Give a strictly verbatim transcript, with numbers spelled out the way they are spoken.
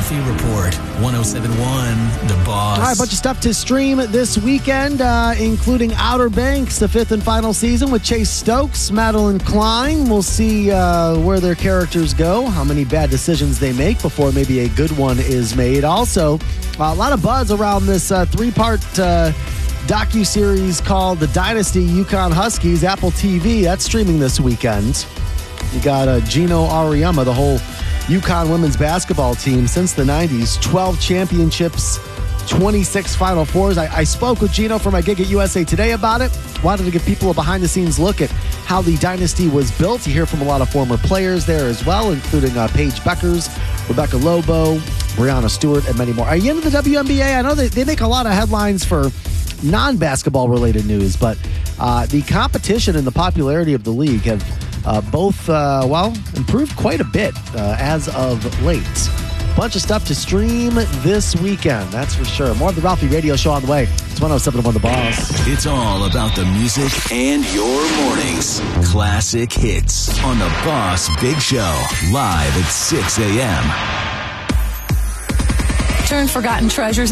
Ralphie Report, one oh seven point one, The Boss. All right, a bunch of stuff to stream this weekend, uh, including Outer Banks, the fifth and final season with Chase Stokes, Madeline Klein. We'll see uh, where their characters go, how many bad decisions they make before maybe a good one is made. Also, uh, a lot of buzz around this uh, three-part uh, docu-series called The Dynasty UConn Huskies, Apple T V. That's streaming this weekend. You got uh, Gino Auriemma, the whole UConn women's basketball team since the nineties, twelve championships, twenty-six Final Fours. I, I spoke with Gino for my gig at U S A Today about it. Wanted to give people a behind-the-scenes look at how the dynasty was built. You hear from a lot of former players there as well, including uh, Paige Beckers, Rebecca Lobo, Breanna Stewart, and many more. Are you into the W N B A? I know they, they make a lot of headlines for non-basketball related news, but uh, the competition and the popularity of the league have Uh, both, uh, well, improved quite a bit uh, as of late. Bunch of stuff to stream this weekend, that's for sure. More of the Ralphie Radio Show on the way. It's one oh seven point one The Boss. It's all about the music and your mornings. Classic hits on The Boss Big Show, live at six a.m. Turn forgotten treasures